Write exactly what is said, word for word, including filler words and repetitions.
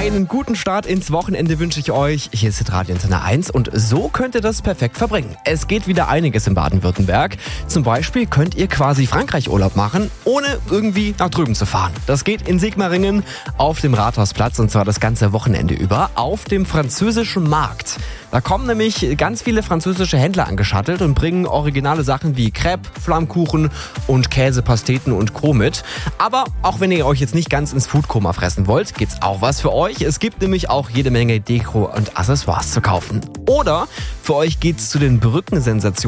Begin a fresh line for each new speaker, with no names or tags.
Einen guten Start ins Wochenende wünsche ich euch. Hier ist Radio Antenne eins und so könnt ihr das perfekt verbringen. Es geht wieder einiges in Baden-Württemberg. Zum Beispiel könnt ihr quasi Frankreich-Urlaub machen, ohne irgendwie nach drüben zu fahren. Das geht in Sigmaringen auf dem Rathausplatz und zwar das ganze Wochenende über auf dem französischen Markt. Da kommen nämlich ganz viele französische Händler angeschattelt und bringen originale Sachen wie Crêpe, Flammkuchen und Käse, Pasteten und Co. mit. Aber auch wenn ihr euch jetzt nicht ganz ins Foodkoma fressen wollt, gibt's auch was für euch. Es gibt nämlich auch jede Menge Deko und Accessoires zu kaufen. Oder für euch geht's zu den Brückensensationen